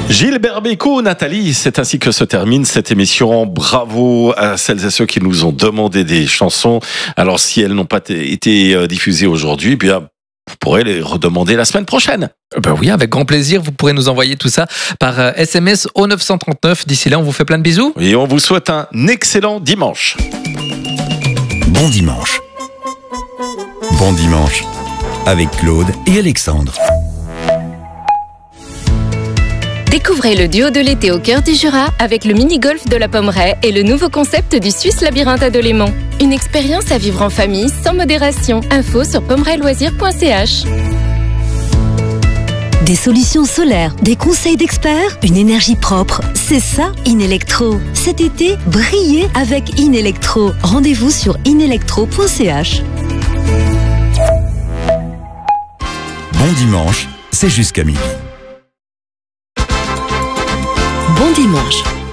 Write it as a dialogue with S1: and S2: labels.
S1: Gilbert Bécaud, Nathalie, c'est ainsi que se termine cette émission. Bravo à celles et ceux qui nous ont demandé des chansons. Alors si elles n'ont pas été diffusées aujourd'hui, eh bien vous pourrez les redemander la semaine prochaine.
S2: Ben oui, avec grand plaisir. Vous pourrez nous envoyer tout ça par SMS au 939. D'ici là, on vous fait plein de bisous.
S1: Et on vous souhaite un excellent dimanche.
S3: Bon dimanche. Bon dimanche avec Claude et Alexandre.
S4: Découvrez le duo de l'été au cœur du Jura avec le mini-golf de la Pommeraye et le nouveau concept du Suisse Labyrinthe à Delémont. Une expérience à vivre en famille sans modération. Info sur pommereilleloisirs.ch.
S5: Des solutions solaires, des conseils d'experts, une énergie propre. C'est ça, Inelectro. Cet été, brillez avec Inelectro. Rendez-vous sur inelectro.ch.
S3: Bon dimanche, c'est jusqu'à midi.
S5: Bon dimanche.